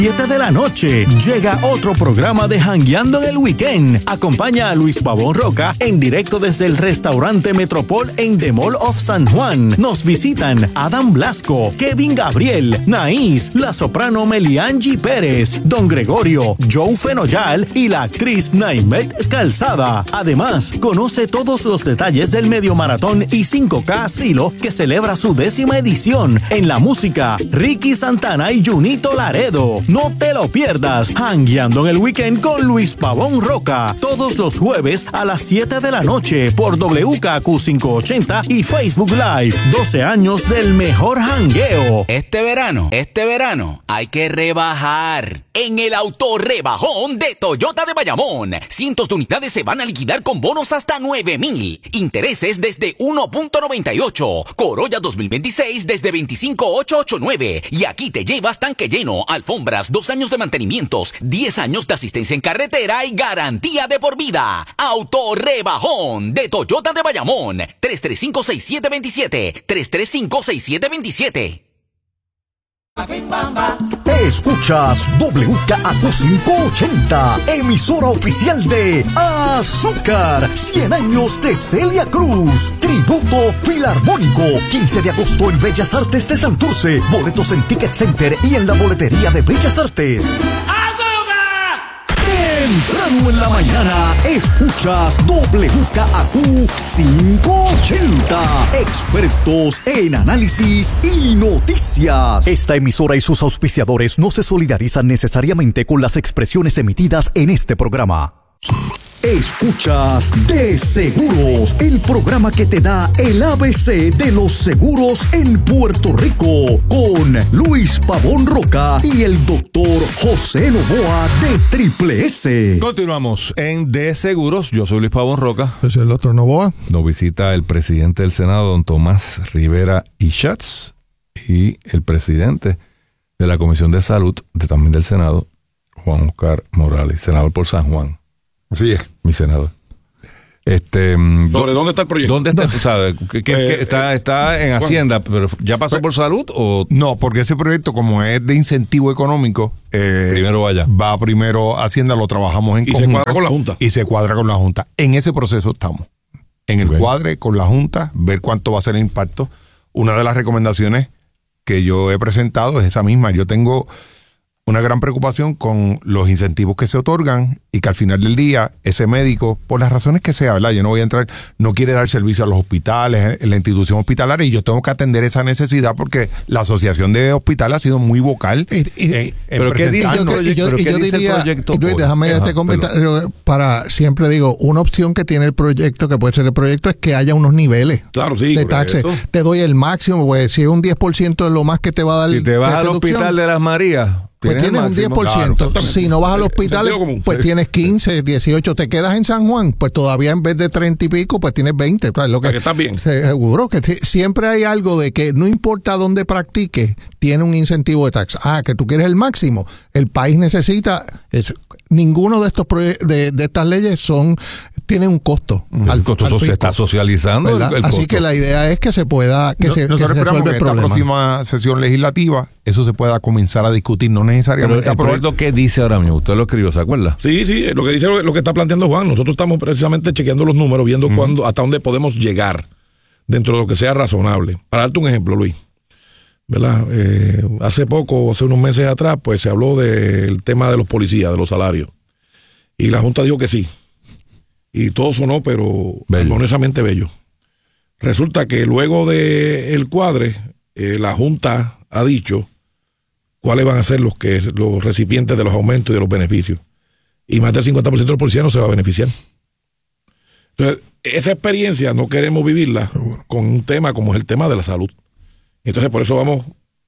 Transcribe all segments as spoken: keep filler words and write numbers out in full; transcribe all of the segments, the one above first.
siete de la noche llega otro programa de Jangueando en el Weekend. Acompaña a Luis Pavón Roca en directo desde el restaurante Metropol en The Mall of San Juan. Nos visitan Adam Blasco, Kevin Gabriel, Naís, la soprano Meliangi Pérez, Don Gregorio, Joe Fenoyal y la actriz Naimet Calzada. Además, conoce todos los detalles del medio maratón y cinco K Asilo que celebra su décima edición. En la música, Ricky Santana y Junito Laredo. No te lo pierdas, Jangueando en el Weekend con Luis Pavón Roca, todos los jueves a las siete de la noche por W K Q quinientos ochenta y Facebook Live. doce años del mejor jangueo. Este verano, este verano, hay que rebajar. En el autorrebajón de Toyota de Bayamón, cientos de unidades se van a liquidar con bonos hasta nueve mil. Intereses desde uno punto noventa y ocho. Corolla dos mil veintiséis desde veinticinco mil ochocientos ochenta y nueve. Y aquí te llevas tanque lleno, alfombras, dos años de mantenimientos, diez años de asistencia en carretera y garantía de por vida. Autorrebajón de Toyota de Bayamón. tres tres cinco, seis siete dos siete. tres tres cinco, seis siete dos siete. Escuchas W K Q quinientos ochenta, emisora oficial de Azúcar, cien años de Celia Cruz, tributo filarmónico, quince de agosto en Bellas Artes de Santurce, boletos en Ticket Center y en la boletería de Bellas Artes. Temprano en la mañana, escuchas W K Q quinientos ochenta. Expertos en análisis y noticias. Esta emisora y sus auspiciadores no se solidarizan necesariamente con las expresiones emitidas en este programa. Escuchas De Seguros, el programa que te da el A B C de los seguros en Puerto Rico, con Luis Pavón Roca y el doctor José Novoa de Triple S. Continuamos en De Seguros. Yo soy Luis Pavón Roca. Yo soy el doctor Novoa. Nos visita el presidente del Senado, don Tomás Rivera Ischatz, y el presidente de la Comisión de Salud, de, también del Senado, Juan Oscar Morales, senador por San Juan. Así es. Mi senador. Este, ¿Sobre dónde está el proyecto? ¿Dónde está? ¿Sabes? ¿Qué, qué, Eh, qué, está, está en Hacienda, pero ¿ya pasó pues, por salud o...? No, porque ese proyecto, como es de incentivo económico, eh, primero vaya. va primero a Hacienda, lo trabajamos en y conjunto. se cuadra con la Junta. Y se cuadra con la Junta. En ese proceso estamos. En el Okay. cuadre con la Junta, ver cuánto va a ser el impacto. Una de las recomendaciones que yo he presentado es esa misma. Yo tengo una gran preocupación con los incentivos que se otorgan y que al final del día ese médico, por las razones que sea, ¿verdad? Yo no voy a entrar, no quiere dar servicio a los hospitales, en la institución hospitalaria, y yo tengo que atender esa necesidad porque la Asociación de Hospitales ha sido muy vocal. Y, y, en, en ¿Pero qué dice el proyecto? Y yo, ¿Pero y qué yo dice diría, el proyecto? Luis, déjame Ajá, este comentario para, siempre digo, una opción que tiene el proyecto, que puede ser el proyecto, es que haya unos niveles Claro, sí. de taxes. Te doy el máximo, pues si es un diez por ciento es lo más que te va a dar. Si te vas de al seducción, Hospital de las Marías, pues tienes un diez por ciento. Claro, si no vas al hospital, sentido común. pues tienes quince, dieciocho. Te quedas en San Juan, pues todavía en vez de treinta y pico, pues tienes veinte. Pues lo que, que estás bien. Seguro que sí, siempre hay algo de que no importa dónde practiques, tiene un incentivo de taxa. Ah, que tú quieres el máximo. El país necesita eso. Ninguno de estos proye- de, de estas leyes son tiene un costo. El al, costo al se fisco, está socializando. El, ¿verdad? el Así costo. que la idea es que se pueda que No, se, que nosotros se esperamos resuelva que el en esta problema. próxima sesión legislativa eso se pueda comenzar a discutir, no Pero necesariamente el aprobar. proyecto, ¿qué dice ahora mismo? Usted lo escribió, ¿se acuerda? Sí, sí, lo que dice lo, lo que está planteando Juan. Nosotros estamos precisamente chequeando los números, viendo uh-huh. cuándo, hasta dónde podemos llegar dentro de lo que sea razonable. Para darte un ejemplo, Luis, ¿verdad? Eh, hace poco, hace unos meses atrás, pues se habló del tema de los policías, de los salarios. Y la Junta dijo que sí. Y todo sonó, pero armoniosamente bello. Resulta que luego del cuadre, eh, la Junta ha dicho cuáles van a ser los que los recipientes de los aumentos y de los beneficios. Y más del cincuenta por ciento de los policías no se va a beneficiar. Entonces, esa experiencia no queremos vivirla con un tema como es el tema de la salud. Entonces, por eso vamos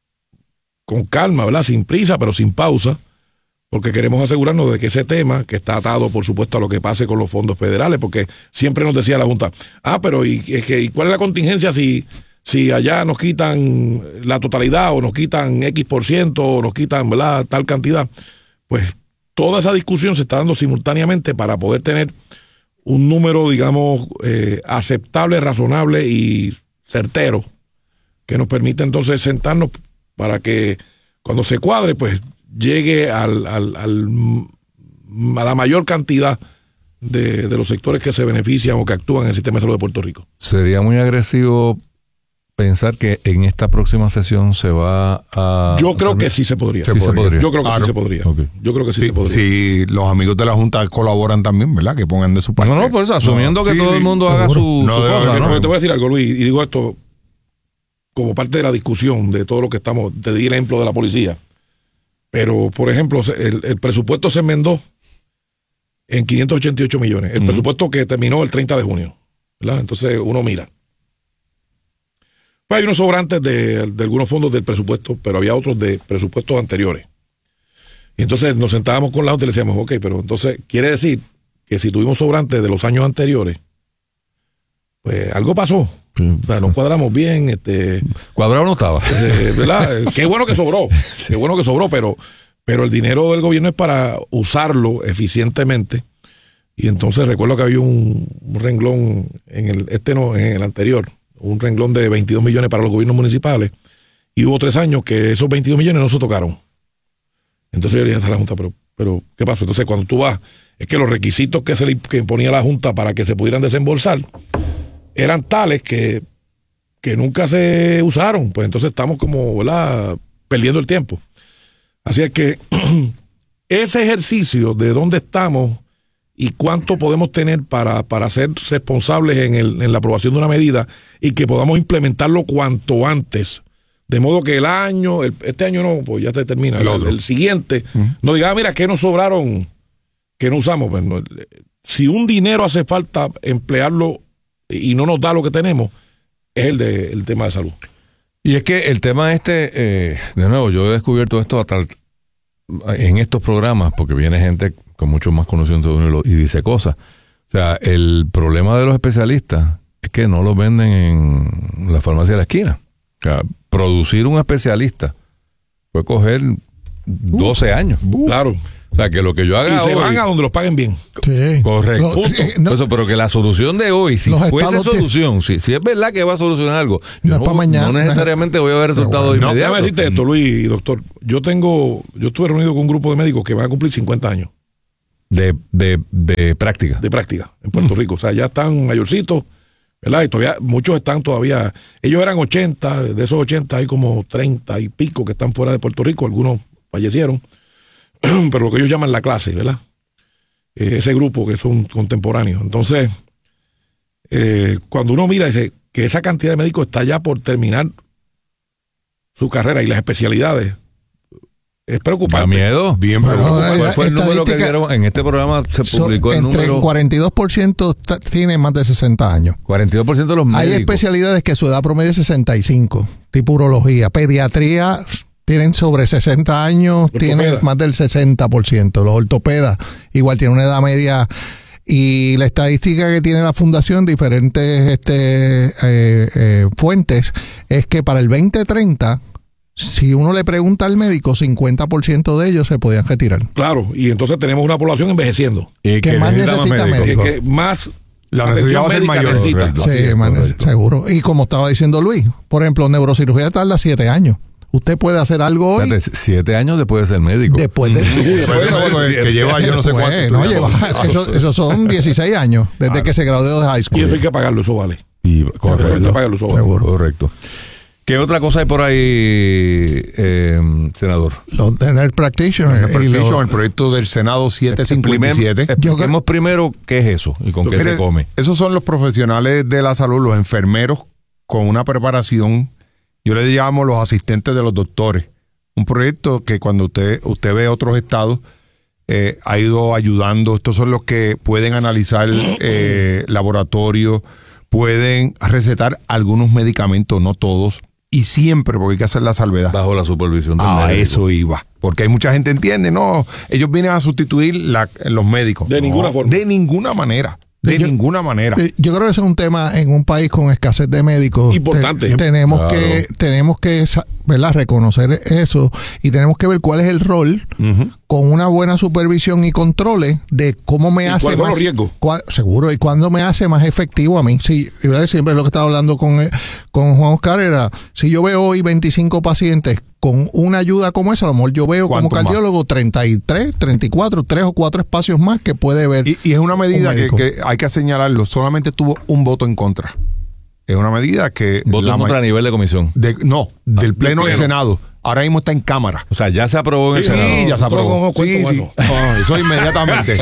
con calma, ¿verdad? Sin prisa, pero sin pausa, porque queremos asegurarnos de que ese tema, que está atado, por supuesto, a lo que pase con los fondos federales, porque siempre nos decía la Junta, ah, pero ¿y, es que, ¿y cuál es la contingencia si, si allá nos quitan la totalidad o nos quitan X por ciento o nos quitan, ¿verdad?, tal cantidad? Pues toda esa discusión se está dando simultáneamente para poder tener un número, digamos, eh, aceptable, razonable y certero, que nos permite entonces sentarnos para que cuando se cuadre, pues llegue al, al, al, a la mayor cantidad de, de los sectores que se benefician o que actúan en el sistema de salud de Puerto Rico. Sería muy agresivo pensar que en esta próxima sesión se va a... Yo creo que sí se podría. Sí se podría. Yo creo que Claro. sí se podría. Okay. Yo creo que sí, Sí, se podría. si los amigos de la Junta colaboran también, ¿verdad? Que pongan de su parte. No, no, por eso, asumiendo No, que sí, todo sí, el mundo haga su, No su debe cosa, haber- ¿no? Pero te voy a decir algo, Luis, y digo esto como parte de la discusión de todo lo que estamos, te di el ejemplo de la policía. Pero, por ejemplo, el, el presupuesto se enmendó en quinientos ochenta y ocho millones. El Ujú. presupuesto que terminó el treinta de junio. ¿Verdad? Entonces uno mira. Pues hay unos sobrantes de, de algunos fondos del presupuesto, pero había otros de presupuestos anteriores. Y entonces nos sentábamos con la Junta y le decíamos, ok, pero entonces quiere decir que si tuvimos sobrantes de los años anteriores, pues algo pasó. Sí. O sea, nos cuadramos bien, este, Cuadrado no estaba. eh, ¿verdad? Eh, Qué bueno que sobró, qué bueno que sobró, pero, pero el dinero del gobierno es para usarlo eficientemente. Y entonces recuerdo que había un, un renglón en el, este no, en el anterior, un renglón de veintidós millones para los gobiernos municipales, y hubo tres años que esos veintidós millones no se tocaron. Entonces yo le dije a la Junta, pero, pero ¿qué pasó? Entonces cuando tú vas, es que los requisitos que se le que imponía la Junta para que se pudieran desembolsar eran tales que, que nunca se usaron. Pues entonces estamos como, ¿verdad?, perdiendo el tiempo. Así es que ese ejercicio de dónde estamos y cuánto podemos tener para, para ser responsables en, el, en la aprobación de una medida y que podamos implementarlo cuanto antes. De modo que el año, el, este año no, pues ya se termina. El El, otro. el siguiente, uh-huh. no diga, ah, mira, que nos sobraron, que no usamos. Pues no, si un dinero hace falta emplearlo y no nos da lo que tenemos, es el, de, el tema de salud. Y es que el tema este, eh, de nuevo, yo he descubierto esto hasta el, en estos programas, porque viene gente con mucho más conocimiento de uno y dice cosas. O sea, el problema de los especialistas es que no los venden en la farmacia de la esquina. O sea, producir un especialista puede coger doce uh, años. Uh, claro. O sea, que lo que yo haga y se hoy, van a donde los paguen bien. Sí. Correcto. Lo, eh, no, Eso, pero que la solución de hoy, si fuese solución, si, si es verdad que va a solucionar algo, no, yo no, mañana, no necesariamente voy a ver resultados no, inmediatos. Déjame decirte esto, Luis y doctor. Yo tengo, yo estuve reunido con un grupo de médicos que van a cumplir cincuenta años. De, de, de práctica. De práctica en Puerto mm. Rico. O sea, ya están mayorcitos, ¿verdad? Y todavía, muchos están todavía, ellos eran ochenta, de esos ochenta hay como treinta y pico que están fuera de Puerto Rico, algunos fallecieron, pero lo que ellos llaman la clase, ¿verdad? Eh, ese grupo que son contemporáneos. Entonces, eh, cuando uno mira dice que esa cantidad de médicos está ya por terminar su carrera y las especialidades, es preocupante. Da miedo. Bien bueno, preocupante. ¿Cuál fue el número que dieron? En este programa se publicó so, el número. Entre el cuarenta y dos por ciento tienen más de sesenta años. cuarenta y dos por ciento de los médicos. Hay especialidades que su edad promedio es sesenta y cinco, tipo urología. Pediatría tienen sobre sesenta años, tienen más del sesenta por ciento. Los ortopedas igual tienen una edad media. Y la estadística que tiene la fundación, diferentes este, eh, eh, fuentes, es que para el veinte treinta, si uno le pregunta al médico, cincuenta por ciento de ellos se podían retirar. Claro, y entonces tenemos una población envejeciendo. Y que, que más necesita médicos. Que, que más la necesidad médica mayor. necesita. Sí, es, man, seguro. Y como estaba diciendo Luis, por ejemplo, neurocirugía tarda siete años. Usted puede hacer algo hoy. Espérate, siete años después de ser médico. Después de. Después de que, que lleva yo no sé después, cuánto. No, lleva, eso, eso son dieciséis años desde claro. que se graduó de high school. Y eso hay que pagarlo, eso vale. Y, correcto. Hay que pagarlo, eso vale. Seguro. Correcto. ¿Qué otra cosa hay por ahí, eh, senador? Los Nurse Practitioners. Practitioner, el proyecto del Senado setecientos cincuenta y siete. Expliquemos primero qué es eso y con qué se come. Esos son los profesionales de la salud, los enfermeros con una preparación, yo le llamo los asistentes de los doctores. Un proyecto que cuando usted, usted ve otros estados, eh, ha ido ayudando. Estos son los que pueden analizar eh, laboratorios, pueden recetar algunos medicamentos, no todos. Y siempre, porque hay que hacer la salvedad. Bajo la supervisión del ah, médico. Eso iba. Porque hay mucha gente entiende, no, ellos vienen a sustituir la, los médicos. De no, ninguna forma. De ninguna manera. De yo, ninguna manera. Yo creo que ese es un tema en un país con escasez de médicos. Importante. Te, tenemos claro. que, tenemos que, ¿verdad?, reconocer eso y tenemos que ver cuál es el rol uh-huh. con una buena supervisión y controles de cómo me ¿Y hace cuáles son más los riesgos? Cuál, seguro, y cuándo me hace más efectivo a mí. Sí, siempre lo que estaba hablando con, con Juan Oscar era, si yo veo hoy veinticinco pacientes con una ayuda como esa, a lo mejor yo veo como cardiólogo más? treinta y tres, treinta y cuatro, tres o cuatro espacios más que puede ver. Y, y es una medida un que, que hay que señalarlo, solamente tuvo un voto en contra. Es una medida que... ¿Voto en contra a nivel de comisión? De, no, ah, del Pleno del Senado. Ahora mismo está en Cámara. O sea, ya se aprobó en el sí, Senado. Sí, ya se aprobó. Sí, sí. Bueno. No, eso inmediatamente.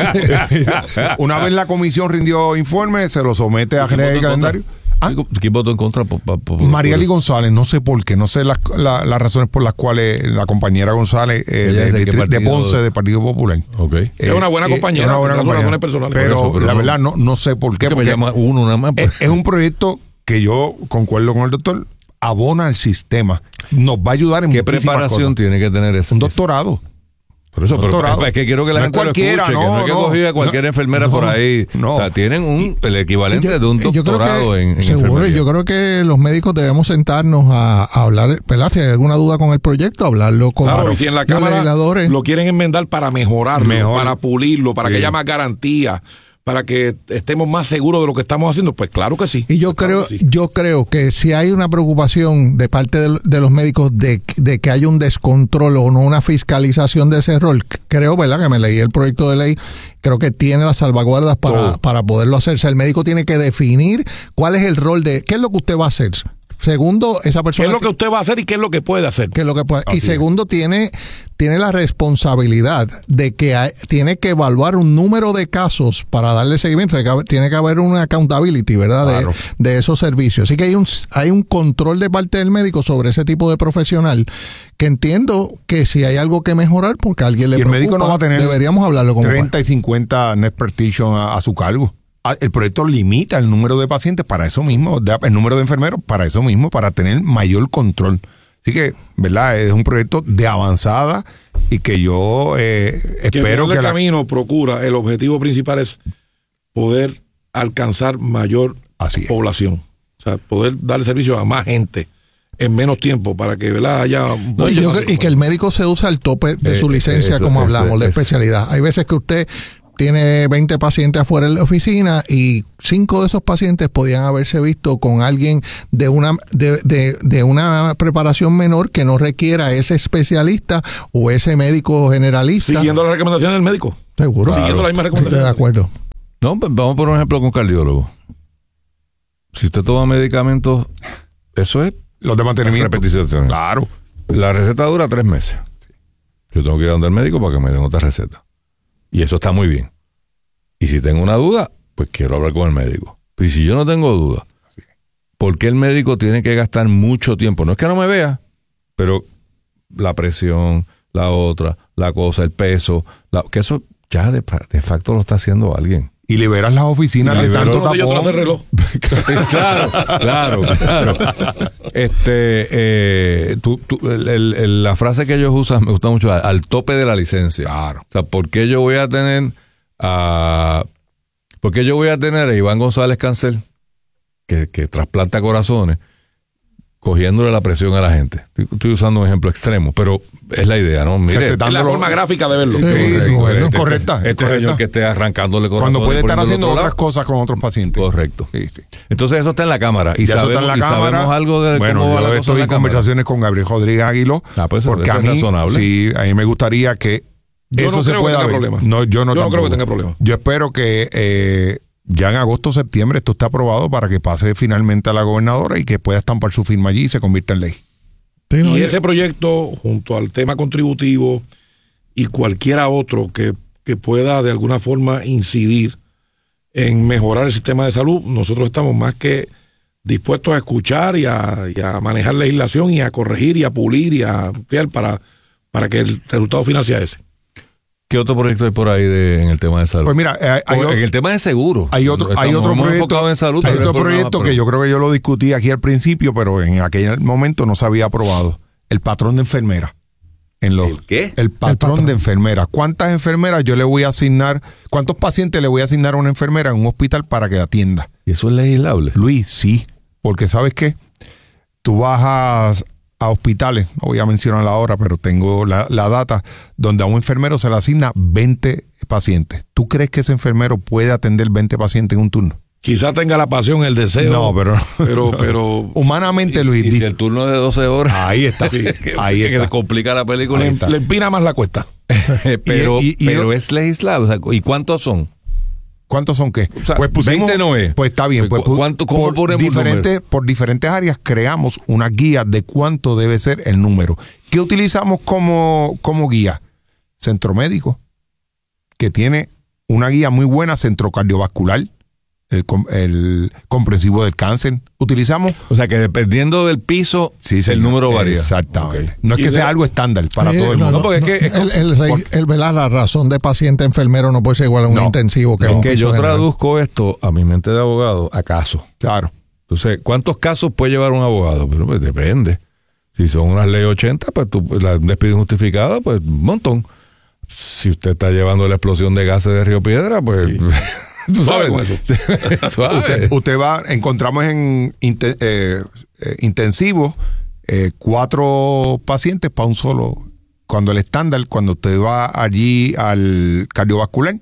Una vez la comisión rindió informe, se lo somete a General de Calendario. ¿Ah? ¿Quién votó en contra? Por, por, por, Marieli González, no sé por qué, no sé las, la, las razones por las cuales la compañera González eh, de, de, de, de Ponce, del Partido Popular. Okay. Eh, es una buena compañera, es una buena compañera razones personales. Pero, eso, pero la no, verdad no, no sé por qué. Es que me llama uno nada más. Pues. Es, es un proyecto que yo concuerdo con el doctor, abona al sistema, nos va a ayudar en ¿Qué muchísimas preparación cosas. Tiene que tener ese? Un doctorado. Por eso, pero es que quiero que la no gente lo escuche, no, no, que no es que no, cogí a cualquier no, enfermera no, por ahí. No. O sea, tienen un, el equivalente yo, de un doctorado que, en, en seguro, enfermería. yo creo que los médicos debemos sentarnos a, a hablar, ¿verdad? Si hay alguna duda con el proyecto, hablarlo con claro, los, si en la los Cámara legisladores. Lo quieren enmendar para mejorarlo, Mejor. para pulirlo, para Sí. que haya más garantía, para que estemos más seguros de lo que estamos haciendo, pues claro que sí. Y yo claro creo, que sí. yo creo que si hay una preocupación de parte de, de los médicos de, de que haya un descontrol o no una fiscalización de ese rol, creo, ¿verdad? Que me leí el proyecto de ley, creo que tiene las salvaguardas para, para poderlo hacer. O sea, el médico tiene que definir cuál es el rol de, qué es lo que usted va a hacer. Segundo, esa persona. ¿Qué es lo que usted va a hacer y qué es lo que puede hacer? ¿Qué es lo que puede? Así Y segundo, tiene, tiene la responsabilidad de que hay, tiene que evaluar un número de casos para darle seguimiento. Tiene que haber una accountability, ¿verdad? Claro. De, de esos servicios. Así que hay un, hay un control de parte del médico sobre ese tipo de profesional que entiendo que si hay algo que mejorar, porque a alguien le Y el preocupa, médico no va a tener deberíamos hablarlo con treinta y cincuenta net partition a, a su cargo. El proyecto limita el número de pacientes para eso mismo, el número de enfermeros para eso mismo, para tener mayor control. Así que, ¿verdad? Es un proyecto de avanzada y que yo eh, espero que que el la... camino procura, el objetivo principal es poder alcanzar mayor Así es. población. O sea, poder darle servicio a más gente en menos tiempo para que, ¿verdad? haya... No, y, yo, y que el médico se usa al tope de Eh, su licencia, eso, como eso, hablamos, de eso. especialidad. Hay veces que usted tiene veinte pacientes afuera de la oficina y cinco de esos pacientes podían haberse visto con alguien de una de, de, de una preparación menor que no requiera ese especialista o ese médico generalista. Siguiendo las recomendaciones del médico. Seguro. Siguiendo Claro. la misma Estoy recomendación. de acuerdo. No, pues vamos por un ejemplo con cardiólogo. Si usted toma medicamentos, eso es Los de mantenimiento. repetición. Claro. La receta dura tres meses. Yo tengo que ir a donde el médico para que me den otra receta. Y eso está muy bien. Y si tengo una duda, pues quiero hablar con el médico. Y si yo no tengo duda, ¿por qué el médico tiene que gastar mucho tiempo? No es que no me vea, pero la presión, la otra, la cosa, el peso, la, que eso ya de, de facto lo está haciendo alguien. Y liberas las oficinas Y de liberó- tanto Uno de ellos trae tapón. el reloj. Claro, claro, claro. Este, eh, tú, tú, el, el, el, la frase que ellos usan me gusta mucho, al, al tope de la licencia. Claro. O sea, ¿por qué yo voy a tener a, por qué yo voy a tener a Iván González Cancel, que, que trasplanta corazones, cogiéndole la presión a la gente? Estoy, estoy usando un ejemplo extremo, pero es la idea, ¿no? Mire, Recetando Es la lo- forma gráfica de verlo. Sí, Sí, sí, bueno, este- correcta. Este correcta. señor que esté arrancándole corazones. Cuando puede estar poniéndolo haciendo otro lado. otras cosas con otros pacientes. Correcto. Sí, sí. Entonces eso está en la cámara. Y, Ya eso sabemos, está en y la cámara. sabemos algo de bueno, cómo va yo la cosa estoy en la en cámara. conversaciones con Gabriel Rodríguez Aguiló. Ah, pues eso- porque eso a es mí, razonable. sí, a mí me gustaría que Yo eso no se creo que pueda tenga ver. problema. No, yo no, Yo no creo tampoco. que tenga problema. Yo espero que eh, ya en agosto o septiembre esto esté aprobado para que pase finalmente a la gobernadora y que pueda estampar su firma allí y se convierta en ley. Sí, no, Y y- ese proyecto, junto al tema contributivo y cualquiera otro que, que pueda de alguna forma incidir en mejorar el sistema de salud, nosotros estamos más que dispuestos a escuchar y a, y a manejar legislación y a corregir y a pulir y a ampliar para, para que el resultado final sea ese. ¿Qué otro proyecto hay por ahí de, en el tema de salud? Pues mira, eh, hay, O o- en el tema de seguro. hay otro, hay Estamos otro hemos proyecto, enfocado en salud. hay pero otro el programa, proyecto pero- que yo creo que yo lo discutí aquí al principio, pero en aquel momento no se había aprobado. El patrón de enfermera. En los, ¿El qué? El patrón, El patrón. de enfermeras. ¿Cuántas enfermeras yo le voy a asignar? ¿Cuántos pacientes le voy a asignar a una enfermera en un hospital para que atienda? ¿Y eso es legislable? Luis, sí. Porque ¿sabes qué? Tú vas a, a hospitales, no voy a mencionar la hora, pero tengo la, la data, donde a un enfermero se le asigna veinte pacientes. ¿Tú crees que ese enfermero puede atender veinte pacientes en un turno? Quizás tenga la pasión, el deseo. No, pero pero, pero humanamente, Y, Luis. y di- si el turno es de doce horas, Ahí está. Ahí que está. le complica la película. le, le empina más la cuesta. pero Y- y- y- pero es legislado. O sea, ¿y cuántos son? ¿Cuántos son qué? O sea, pues pusimos, veinte no es. Pues está bien. Pues, ¿Cu- cuánto- cómo por, ponemos diferentes, número? por diferentes áreas creamos una guía de cuánto debe ser el número. ¿Qué utilizamos como, como guía? Centro Médico, que tiene una guía muy buena, centro cardiovascular, el, com- el comprensivo del cáncer. Utilizamos. O sea, que dependiendo del piso, Sí, el señor. número varía. Exactamente. Ok. No es Y que de- sea algo estándar para Sí, todo el no, mundo. No, porque es que- es el, el, rey- el- ¿verdad? La razón de paciente enfermero no puede ser igual a un No, intensivo que Es a un que piso yo general. traduzco esto a mi mente de abogado a caso. Claro. Entonces, ¿cuántos casos puede llevar un abogado? Pero pues, depende. Si son unas leyes ochenta, pues tú, la despido injustificada, pues un montón. Si usted está llevando la explosión de gases de Río Piedra, pues tú Suave con sabes. Suave. Usted, usted va, encontramos en inte- eh, eh, intensivo eh, cuatro pacientes para un solo. Cuando el estándar, cuando usted va allí al cardiovascular,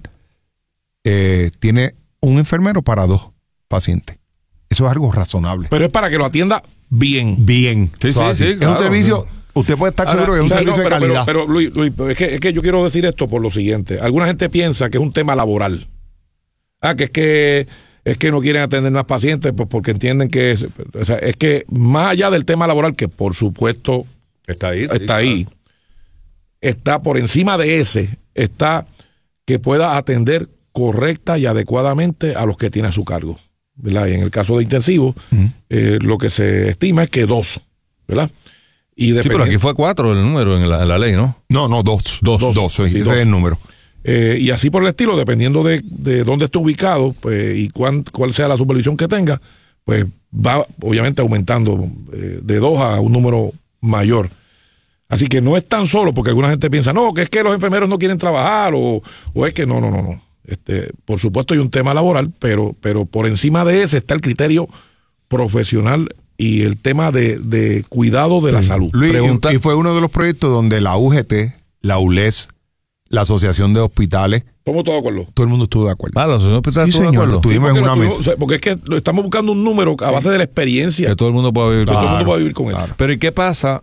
eh, tiene un enfermero para dos pacientes. Eso es algo razonable. Pero es para que lo atienda bien. Bien. Sí, Eso sí, es así. sí, Es claro. un servicio, usted puede estar Ahora, seguro que es un o sea, servicio no, de pero, calidad. Pero, pero, Luis, Luis, pero es, que, es que yo quiero decir esto por lo siguiente. Alguna gente piensa que es un tema laboral. Ah, que es que es que no quieren atender más pacientes pues porque entienden que es, o sea, es que más allá del tema laboral, que por supuesto Está ahí. sí, está ahí, está por encima de ese, está que pueda atender correcta y adecuadamente a los que tiene a su cargo, ¿verdad? Y en el caso de intensivo, eh, lo que se estima es que dos, ¿verdad? Y Sí, pero aquí dependiendo- fue cuatro el número en la, en la ley, ¿no? No, no, dos. Dos. Dos, dos, Sí, ese dos. es el número. Eh, y así por el estilo, dependiendo de, de dónde esté ubicado pues, y cuán, cuál sea la supervisión que tenga, pues va obviamente aumentando eh, de dos a un número mayor. Así que no es tan solo porque alguna gente piensa, no, que es que los enfermeros no quieren trabajar o, o es que no, no, no, no. Este, por supuesto hay un tema laboral, pero, pero por encima de ese está el criterio profesional y el tema de, de cuidado de la salud. Luis, Pregunta- y fue uno de los proyectos donde la U G T, la U L E S, la Asociación de Hospitales, ¿Estamos todos de acuerdo? todo el mundo estuvo de acuerdo. Ah, la asociación hospital Sí, estuvo de señor, acuerdo. lo tuvimos porque en lo una tuvimos- mesa. o sea, porque es que lo estamos buscando un número a base de la experiencia. Que todo el mundo pueda vivir Que con todo el mundo Claro, pueda vivir con claro. esto. Pero ¿y qué pasa?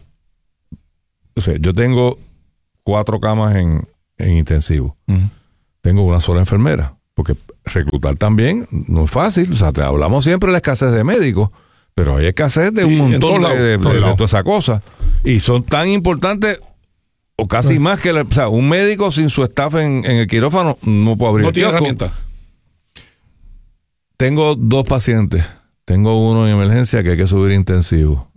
O sea, yo tengo cuatro camas en, en intensivo. Ujú. Tengo una sola enfermera. Porque reclutar también no es fácil. O sea, te hablamos siempre de la escasez de médicos, pero hay escasez de un Sí, en montón todos de, lados, de- en de- todos de lados. toda esa cosa. Y son tan importantes o casi más que... la- o sea, un médico sin su staff en, en el quirófano no puede abrir No el tiene kiosco. herramientas. Tengo dos pacientes. Tengo uno en emergencia que hay que subir intensivo.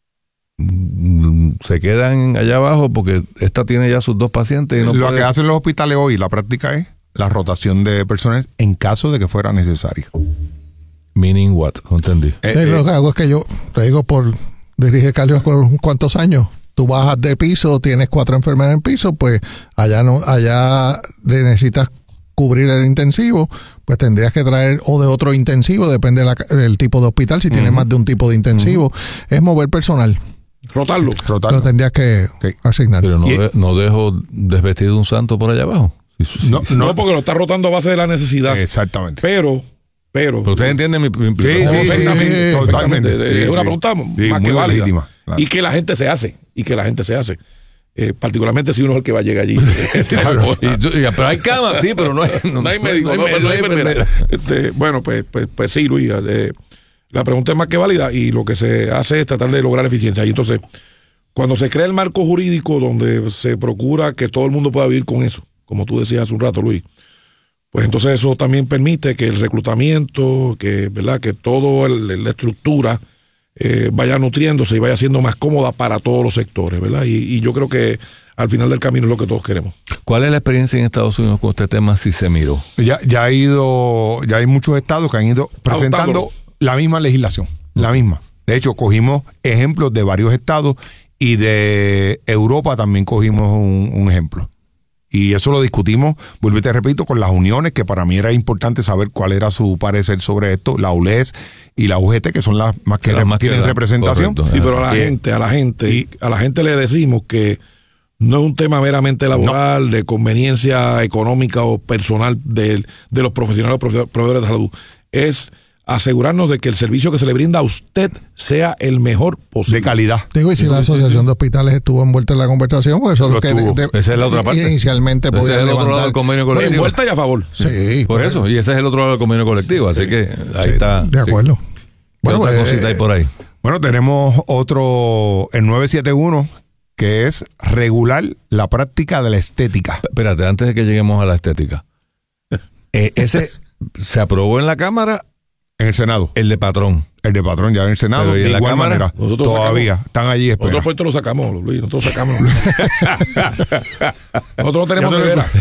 Mm, Se quedan allá abajo porque esta tiene ya sus dos pacientes y no Lo puede- que hacen los hospitales hoy, la práctica es la rotación de personal en caso de que fuera necesario. Meaning what? No entendí. Eh, Sí, eh, lo que hago es que yo, te digo, por dirige cardio por unos cuantos años, tú bajas de piso, tienes cuatro enfermeras en piso, pues allá no, allá le necesitas cubrir el intensivo, pues tendrías que traer o de otro intensivo, depende de la- del tipo de hospital, si tienes más de un tipo de intensivo, es mover personal, Rotarlo. rotarlo. lo tendrías que Sí. asignar. Pero no, Y- de- no dejo desvestido un santo por allá abajo. Si- si- No, si- No, porque lo está rotando a base de la necesidad. Exactamente. Pero, pero. Pero ustedes entienden mi, mi Sí, implicación. sí, Perfectamente, sí, perfectamente. totalmente. Es una Sí, pregunta sí, más muy que válida. legítima, claro. Y que la gente se hace. Y que la gente se hace. Eh, particularmente si uno es el que va a llegar allí. Claro. Y tú- y- pero hay cama, sí, pero no hay, No hay médico, no, no hay enfermera. Este, bueno, pues, pues, pues sí, Luis. eh, la pregunta es más que válida y lo que se hace es tratar de lograr eficiencia. Y entonces, cuando se crea el marco jurídico donde se procura que todo el mundo pueda vivir con eso, como tú decías hace un rato, Luis, pues entonces eso también permite que el reclutamiento, que, ¿verdad? que toda la estructura eh, vaya nutriéndose y vaya siendo más cómoda para todos los sectores, ¿verdad? Y, y yo creo que al final del camino es lo que todos queremos. ¿Cuál es la experiencia en Estados Unidos con este tema si se miró? Ya, ya ha ido, ya hay muchos estados que han ido presentando Adoptándolo. la misma legislación, la misma. De hecho, cogimos ejemplos de varios estados y de Europa también cogimos un, un ejemplo. Y eso lo discutimos, vuelvo y te repito, con las uniones, que para mí era importante saber cuál era su parecer sobre esto, la U L E S y la U G T, que son las más que Las re- más que tienen dan, representación. correcto. Sí, pero a la Eh, gente, a la gente, y- a la gente le decimos que no es un tema meramente laboral, de conveniencia económica o personal de, de los profesionales o proveedores de salud. Es asegurarnos de que el servicio que se le brinda a usted sea el mejor posible. De calidad. Digo, y si la Asociación de Hospitales estuvo envuelta en la conversación, pues eso es lo que estuvo. de- de- Esa es la otra parte. inicialmente Ese podía es el otro lado levantar. del convenio Pues colectivo. envuelta y a favor. Sí, Por eso, y ese es el otro lado del convenio colectivo, así que ahí está. de acuerdo. Bueno, Bueno, otra pues, cosita hay por ahí. Bueno, tenemos otro, el nueve siete uno, que es regular la práctica de la estética. Espérate, antes de que lleguemos a la estética. Eh, ese se aprobó en la Cámara, En el Senado. el de patrón. El de patrón ya en el Senado. Pero ¿y en de la igual Cámara? manera. Nosotros Todavía sacamos- están allí Nosotros esperando. puestos lo sacamos, Luis. Nosotros sacamos. Nosotros no tenemos Ya no- nevera.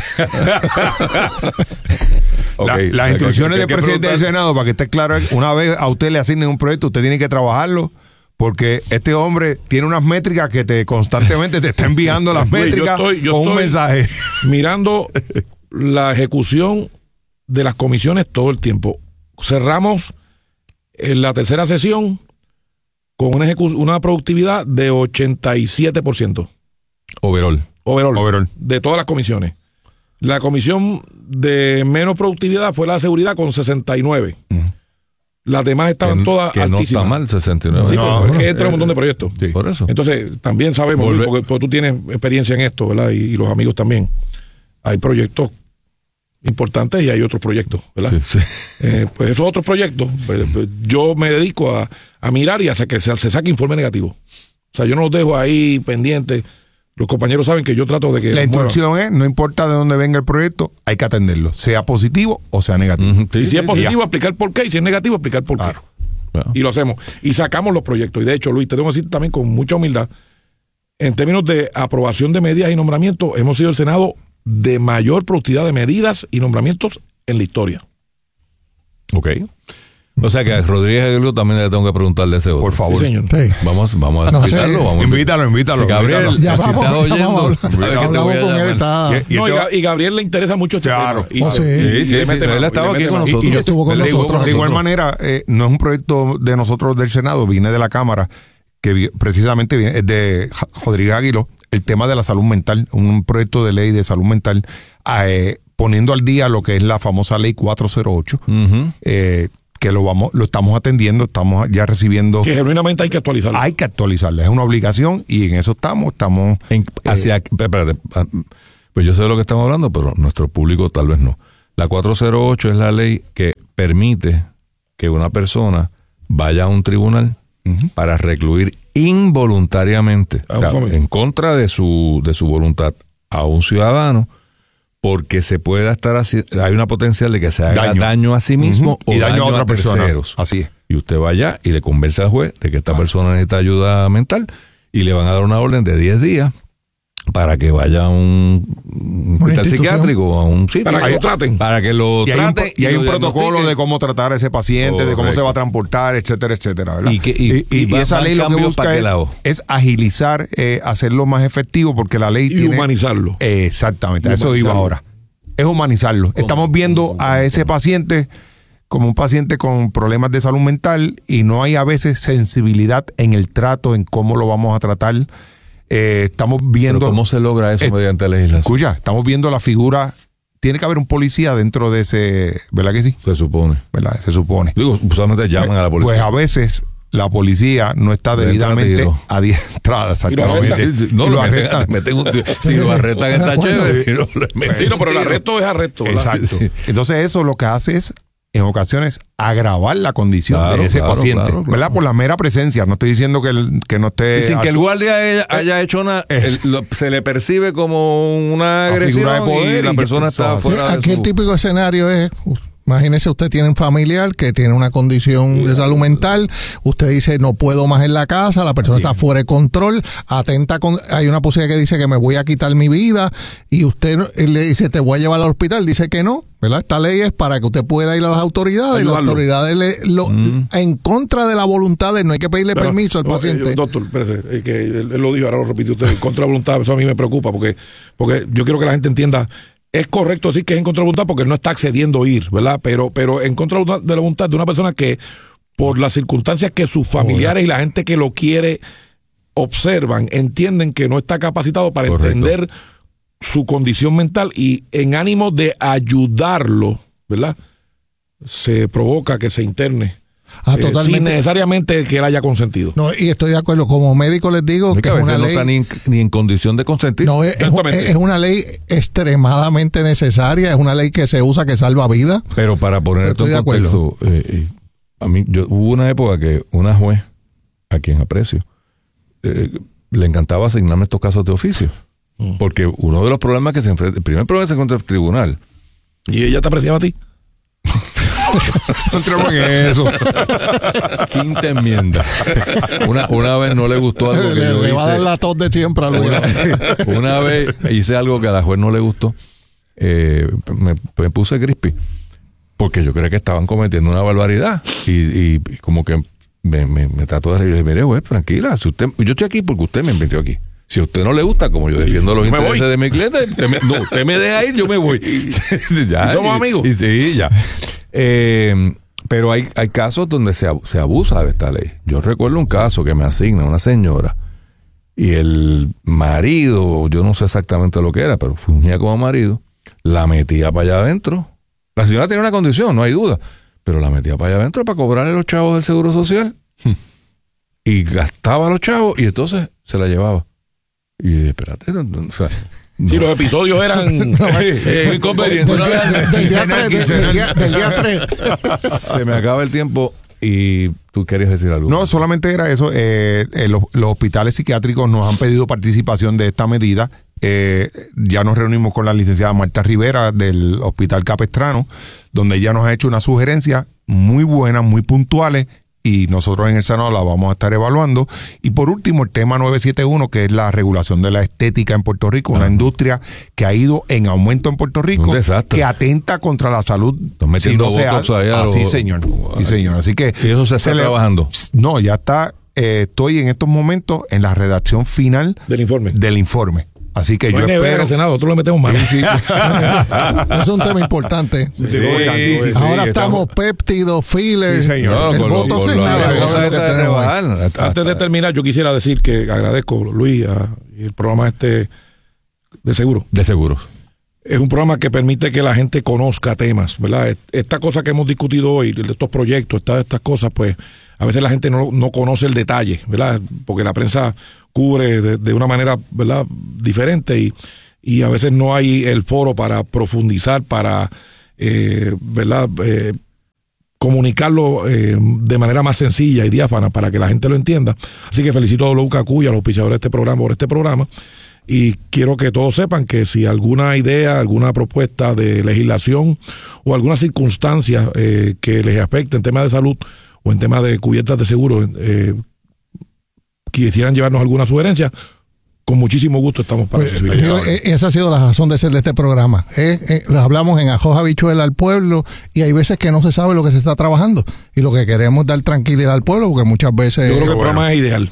Ok, La- o sea, las que- instrucciones que- del que presidente del preguntar- Senado, para que esté claro, es, una vez a usted le asignen un proyecto, usted tiene que trabajarlo, porque este hombre tiene unas métricas que te constantemente te está enviando las Luis, yo métricas estoy- yo con un estoy- mensaje. Mirando la ejecución de las comisiones todo el tiempo. Cerramos en la tercera sesión con una, ejecu- una productividad de ochenta y siete por ciento Overall. overall, Overall. de todas las comisiones. La comisión de menos productividad fue la de seguridad con sesenta y nueve. Las demás estaban Que- todas que no altísimas. está mal, sesenta y nueve. Sí, No, porque es que entra un montón de proyectos. Sí, por eso. Entonces, también sabemos, Volve- Luis, porque, porque tú tienes experiencia en esto, ¿verdad? Y, y los amigos también. Hay proyectos importantes y hay otros proyectos, ¿verdad? Sí, sí. Eh, pues esos otros proyectos, pues, pues, yo me dedico a, a mirar y a que se, se saque informe negativo. O sea, yo no los dejo ahí pendientes. Los compañeros saben que yo trato de que... La los muevan. instrucción es, no importa de dónde venga el proyecto, hay que atenderlo, sea positivo o sea negativo. Ujú, sí, Y si sí, es sí. positivo, explicar por qué. Y si es negativo, explicar por Claro. qué. Claro. Y lo hacemos. Y sacamos los proyectos. Y de hecho, Luis, te tengo que decir también con mucha humildad, en términos de aprobación de medidas y nombramientos, hemos sido el Senado de mayor productividad de medidas y nombramientos en la historia. Ok. O sea que a Rodríguez Aguiló también le tengo que preguntarle ese otro. Por favor. Sí, señor. Sí. Vamos, vamos a No sé. invitarlo. Vamos a Invítalo, invítalo. Gabriel, invítalo. Ya si vamos, estás ya oyendo, vamos a sabes que te hablar. voy a Hablamos con llamar. él, está. Y- No, y, este- Ga- y Gabriel le interesa mucho este Claro. tema. Y Oh, se- sí. y- Sí, y sí, le sí, mete sí, mano, él y estaba le aquí mete con mano. nosotros. Y estuvo con de igual- nosotros. De igual nosotros. manera, eh, no es un proyecto de nosotros del Senado, viene de la Cámara, que vi- precisamente viene, es de Ja- Rodríguez Aguiló, el tema de la salud mental, un proyecto de ley de salud mental, eh, poniendo al día lo que es la famosa ley cuatrocientos ocho, Ujú. eh, que lo vamos lo estamos atendiendo, estamos ya recibiendo. Que genuinamente hay que actualizarlo. Hay que actualizarla, es una obligación y en eso estamos, estamos En- hacia, espérate, ah, pues yo sé de lo que estamos hablando, pero nuestro público tal vez no. La cuatrocientos ocho es la ley que permite que una persona vaya a un tribunal para recluir involuntariamente, A un o sea, familiar. en contra de su, de su voluntad, a un ciudadano, porque se pueda estar así, hay una potencial de que se haga daño, Daño. a sí mismo Ujú. o Y daño a otra persona. terceros. Así es. Y usted va allá y le conversa al juez de que esta persona necesita ayuda mental y le van a dar una orden de diez días para que vaya a un, un hospital institución. psiquiátrico o a un sitio. Para que lo traten. Para que lo Y hay un, traten. y hay lo un protocolo diagnostiquen. de cómo tratar a ese paciente, de cómo Correcto. se va a transportar, etcétera, etcétera, ¿verdad? Y que- y- y va- esa van ley lo que cambios para busca qué es, lado. es agilizar, eh, hacerlo más efectivo, porque la ley Y tiene... humanizarlo. Eh, exactamente, Y a eso iba humanizarlo. ahora. Es humanizarlo. Estamos viendo a ese paciente como un paciente con problemas de salud mental y no hay a veces sensibilidad en el trato, en cómo lo vamos a tratar. Eh, estamos Pero viendo... ¿cómo se logra eso Eh, mediante legislación? Escucha, estamos viendo la figura... Tiene que haber un policía dentro de ese... ¿Verdad que sí? Se supone. ¿Verdad? Se supone. Digo, usualmente llaman a la policía. Pues a veces la policía no está Le entra debidamente tiro. adiestrada. Y lo arrestan. exactamente. Sí, sí, no, Y lo lo meten- arrestan. meten un tiro. Si lo arrestan está chévere. Y no le meten Sí, no, pero el tiro. arresto es arresto, ¿verdad? Exacto. Sí. Entonces eso lo que hace es, en ocasiones, agravar la condición Claro, de ese claro, paciente. claro, claro. ¿Verdad? Por la mera presencia. No estoy diciendo que, el- que no esté... Sin que el actu- guardia haya, haya hecho nada, Eh. el- lo- se le percibe como una Una agresión figura de poder y la y persona que- está Sí, fuera de Aquí el su... típico escenario es, uh, imagínese usted tiene un familiar que tiene una condición de salud mental, usted dice no puedo más en la casa, la persona está fuera de control, atenta con, hay una posibilidad que dice que me voy a quitar mi vida y usted él le dice te voy a llevar al hospital, dice que no, ¿verdad? Esta ley es para que usted pueda ir a las autoridades y las Ayudarlo. autoridades le, lo, en contra de la voluntad de no hay que pedirle Pero, permiso al no, paciente. eh, doctor, espérese, eh, que él, él lo dijo, ahora lo repitió usted, en contra de voluntad, eso a mí me preocupa, porque, porque yo quiero que la gente entienda, es correcto decir que es en contra de voluntad porque él no está accediendo a ir, ¿verdad? Pero, pero en contra de la voluntad de una persona que, por las circunstancias que sus familiares y la gente que lo quiere observan, entienden que no está capacitado para Correcto. entender su condición mental y en ánimo de ayudarlo, ¿verdad? se provoca que se interne. Ah, eh, totalmente. sin necesariamente que él haya consentido. No, y estoy de acuerdo. Como médico les digo Es que que a es veces una no ley. está ni en, ni en condición de consentir. No, es, es, Exactamente. es una ley extremadamente necesaria, es una ley que se usa, que salva vidas. Pero para poner esto Estoy en de acuerdo. contexto, eh, eh, a mí yo, hubo una época que una juez, a quien aprecio, eh, le encantaba asignarme estos casos de oficio. Mm. Porque uno de los problemas que se enfrenta, el primer problema que se encuentra el tribunal. ¿Y ella te apreciaba a ti? No entremos en eso. Quinta enmienda. Una, una vez no le gustó algo que Le, yo le va a dar hice. la tos de siempre a Luis. Una, una vez hice algo que a la juez no le gustó. Eh, me, me puse crispy. Porque yo creía que estaban cometiendo una barbaridad. Y, y, y como que me, me, me trató de reír. Y dije, mire, juez, tranquila. Si usted, yo estoy aquí porque usted me metió aquí. Si a usted no le gusta, como yo defiendo los Me intereses voy. de mi cliente, usted me, no, usted me deja ir, yo me voy. Ya, ¿Y somos amigos? Y, sí, ya. Eh, pero hay, hay casos donde se, ab- se abusa de esta ley. Yo recuerdo un caso que me asigna una señora y el marido, yo no sé exactamente lo que era, pero fungía como marido, la metía para allá adentro. La señora tenía una condición, no hay duda, pero la metía para allá adentro para cobrarle los chavos del Seguro Social. Y gastaba los chavos y entonces se la llevaba. Y dije, espérate, no, no, o sea, Sí, los episodios eran eh, muy conveniente. Del día- del día tres, del día- del día tres. Se me acaba el tiempo y tú querías decir algo. No, solamente era eso. eh, eh, los, los hospitales psiquiátricos nos han pedido participación de esta medida. Eh, ya nos reunimos con la licenciada Marta Rivera del Hospital Capestrano, donde ella nos ha hecho una sugerencia muy buena, muy puntuales, y nosotros en el Senado la vamos a estar evaluando. Y por último, el tema nueve siete uno, que es la regulación de la estética en Puerto Rico, una industria que ha ido en aumento en Puerto Rico, Un desastre. que atenta contra la salud. Están metiendo si no se botox ha- ahí a Ah, los- sí, señor. Sí, señor. Así que Y eso se está le- trabajando. No, ya está. eh, estoy en estos momentos en la redacción final del informe. del informe. Así que No yo hay nevera en espero. el Senado, nosotros le metemos mano. Es un tema importante. Sí, sí, sí, Ahora que estamos péptidos, fillers, Sí, señor. No, el con lo- voto con sí, la- sí, la eso cosa es lo esa que de tenemos ahí. rebajar. Hasta- Antes de terminar, yo quisiera decir que agradezco, Luis, a- y el programa este de seguro. De seguros. Es un programa que permite que la gente conozca temas, ¿verdad? Et- Esta cosa que hemos discutido hoy, de estos proyectos, estas, estas cosas, pues a veces la gente no, no conoce el detalle, ¿verdad? Porque la prensa cubre de, de una manera, ¿verdad?, diferente y, y a veces no hay el foro para profundizar, para, eh, ¿verdad?, eh, comunicarlo eh, de manera más sencilla y diáfana para que la gente lo entienda. Así que felicito a W K Q y a los auspiciadores de este programa por este programa. Y quiero que todos sepan que si alguna idea, alguna propuesta de legislación o alguna circunstancia eh, que les afecte en temas de salud o en temas de cubiertas de seguro, eh, quisieran llevarnos alguna sugerencia, con muchísimo gusto estamos para Pues, recibir. digo, eh, esa ha sido la razón de ser de este programa. Eh, eh, les hablamos en Ajos Habichuela al pueblo y hay veces que no se sabe lo que se está trabajando y lo que queremos es dar tranquilidad al pueblo porque muchas veces... Yo creo que el programa es ideal.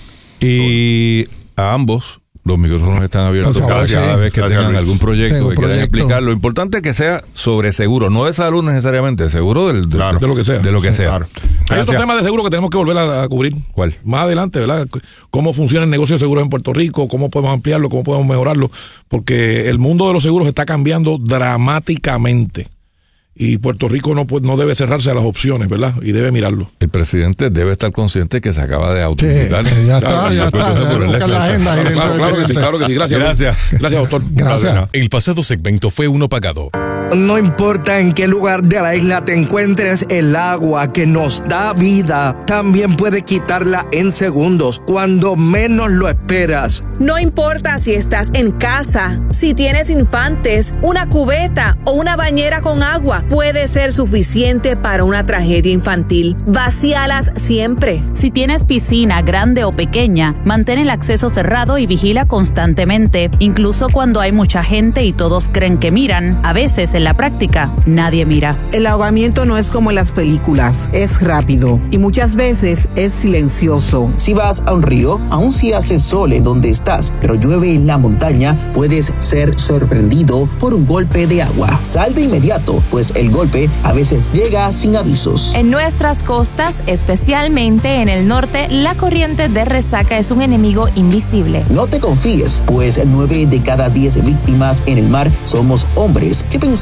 Y a ambos, los micrófonos están abiertos Por favor, cada sí. vez que Gracias, tengan Luis. algún proyecto Tengo que quieran proyecto. explicar. Lo importante es que sea sobre seguro, no de salud necesariamente, seguro del, del- De lo que sea. De lo que sea. Claro. Hay otro Gracias. tema de seguro que tenemos que volver a, a cubrir. ¿Cuál? Más adelante, ¿verdad? Cómo funciona el negocio de seguros en Puerto Rico, cómo podemos ampliarlo, cómo podemos mejorarlo, porque el mundo de los seguros está cambiando dramáticamente y Puerto Rico no, puede- no debe cerrarse a las opciones, ¿verdad? Y debe mirarlo. El presidente debe estar consciente que se acaba de Sí, autoinvitar. ya está, ya Después está. de ponerle Busca la fecha. agenda. Claro, claro, claro que sí, claro que sí. Gracias. Gracias. Luis. Gracias, doctor. Gracias. El pasado segmento fue uno pagado. No importa en qué lugar de la isla te encuentres, el agua que nos da vida también puede quitarla en segundos, cuando menos lo esperas. No importa si estás en casa, si tienes infantes, una cubeta o una bañera con agua, puede ser suficiente para una tragedia infantil. Vacíalas siempre. Si tienes piscina grande o pequeña, mantén el acceso cerrado y vigila constantemente. Incluso cuando hay mucha gente y todos creen que miran, a veces en la práctica nadie mira. El ahogamiento no es como en las películas, es rápido y muchas veces es silencioso. Si vas a un río, aun si hace sol en donde estás, pero llueve en la montaña, puedes ser sorprendido por un golpe de agua. Sal de inmediato, pues el golpe a veces llega sin avisos. En nuestras costas, especialmente en el norte, la corriente de resaca es un enemigo invisible. No te confíes, pues nueve de cada diez víctimas en el mar somos hombres que pensamos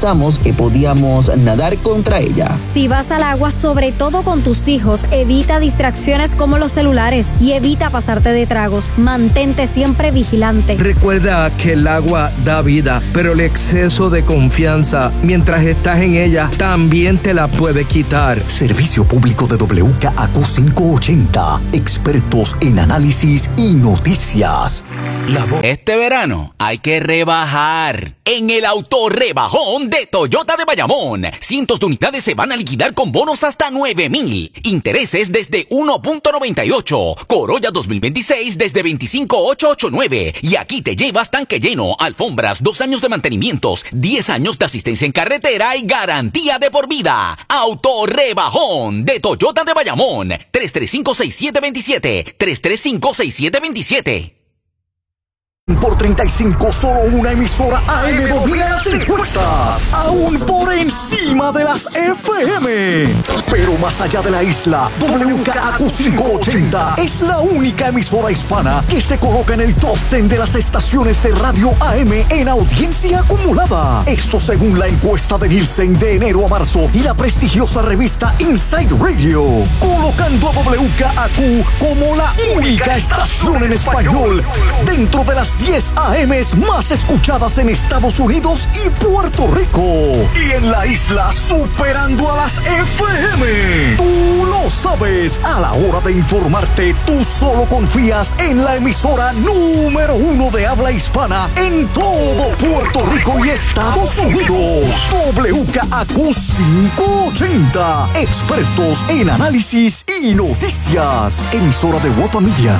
pensamos que podíamos nadar contra ella. Si vas al agua, sobre todo con tus hijos, evita distracciones como los celulares y evita pasarte de tragos. Mantente siempre vigilante. Recuerda que el agua da vida, pero el exceso de confianza mientras estás en ella también te la puede quitar. Servicio público de W K A Q quinientos ochenta, expertos en análisis y noticias. La vo- Este verano hay que rebajar en el autorrebajón de Toyota de Bayamón. Cientos de unidades se van a liquidar con bonos hasta nueve mil. Intereses desde uno punto noventa y ocho. Corolla dos mil veintiséis desde veinticinco mil ochocientos ochenta y nueve. Y aquí te llevas tanque lleno, alfombras, dos años de mantenimientos, diez años de asistencia en carretera y garantía de por vida. Autorrebajón de Toyota de Bayamón. tres tres cinco, seis siete dos siete. tres tres cinco, seis siete dos siete. Por treinta y cinco, solo una emisora A M domina las encuestas, aún por encima de las F M. Pero más allá de la isla, W K A Q quinientos ochenta es la única emisora hispana que se coloca en el top diez de las estaciones de radio A M en audiencia acumulada. Esto según la encuesta de Nielsen de enero a marzo y la prestigiosa revista Inside Radio, colocando a W K A Q como la única estación en español dentro de las diez A Ms más escuchadas en Estados Unidos y Puerto Rico. Y en la isla superando a las F M. Tú lo sabes. A la hora de informarte, tú solo confías en la emisora número uno de habla hispana en todo Puerto Rico y Estados Unidos. W K A Q quinientos ochenta. Expertos en análisis y noticias. Emisora de Guapa Media.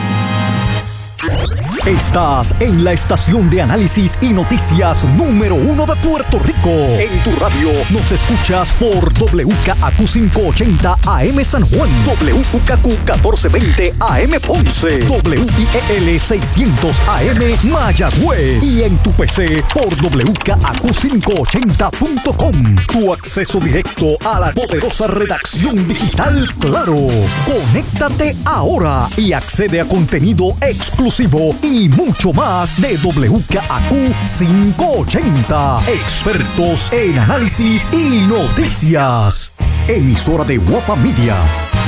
Estás en la estación de análisis y noticias número uno de Puerto Rico. En tu radio nos escuchas por W K A Q quinientos ochenta A M San Juan, W K A Q catorce veinte A M Ponce, W I E L seiscientos A M Mayagüez y en tu P C por W K A Q quinientos ochenta punto com. Tu acceso directo a la poderosa redacción digital Claro. Conéctate ahora y accede a contenido exclusivo y mucho más de W K A Q quinientos ochenta. Expertos en análisis y noticias. Emisora de Guapa Media.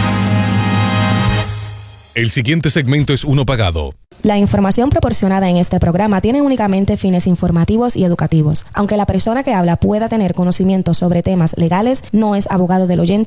El siguiente segmento es uno pagado. La información proporcionada en este programa tiene únicamente fines informativos y educativos. Aunque la persona que habla pueda tener conocimientos sobre temas legales, no es abogado del oyente